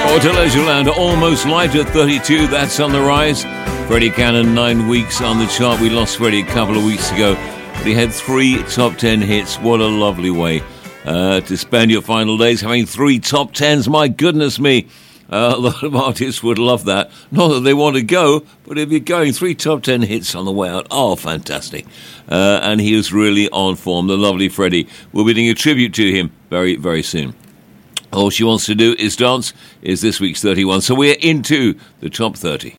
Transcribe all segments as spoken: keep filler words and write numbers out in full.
To Leisureland, Almost Light at thirty-two, that's on the rise. Freddie Cannon, nine weeks on the chart. We lost Freddie a couple of weeks ago, but he had three top ten hits. What a lovely way uh, to spend your final days, having three top tens. My goodness me, uh, a lot of artists would love that. Not that they want to go, but if you're going, three top ten hits on the way out, oh, fantastic. Uh, and he is really on form, the lovely Freddie. We'll be doing a tribute to him very, very soon. All she wants to do is dance is this week's thirty-one. So we're into the top thirty.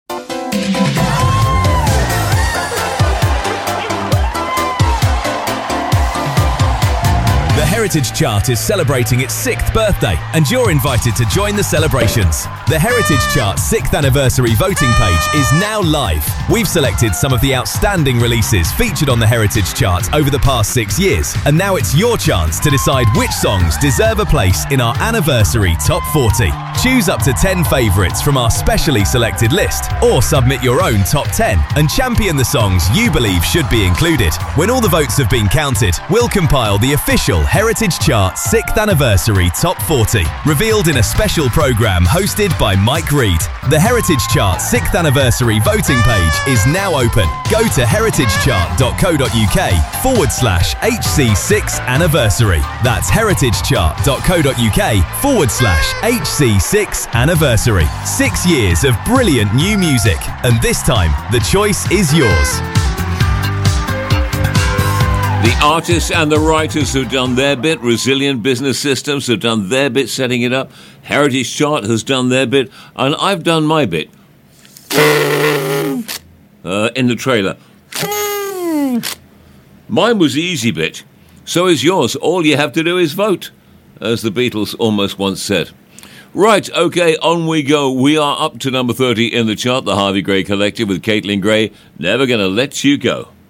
The Heritage Chart is celebrating its sixth birthday, and you're invited to join the celebrations. The Heritage Chart sixth Anniversary voting page is now live. We've selected some of the outstanding releases featured on the Heritage Chart over the past six years, and now it's your chance to decide which songs deserve a place in our Anniversary Top forty. Choose up to ten favourites from our specially selected list, or submit your own top ten and champion the songs you believe should be included. When all the votes have been counted, we'll compile the official Heritage Chart sixth Anniversary Top forty, revealed in a special programme hosted by Mike Reed. The Heritage Chart sixth Anniversary voting page is now open. Go to heritagechart.co.uk forward slash HC6 Anniversary. That's heritagechart.co.uk forward slash HC6 Anniversary. Six years of brilliant new music, and this time the choice is yours. The artists and the writers have done their bit. Resilient Business Systems have done their bit setting it up. Heritage Chart has done their bit. And I've done my bit. Uh, in the trailer. Mine was the easy bit. So is yours. All you have to do is vote, as the Beatles almost once said. Right, okay, on we go. We are up to number thirty in the chart. The Harvey Gray Collective with Caitlin Gray. Never Gonna Let You Go.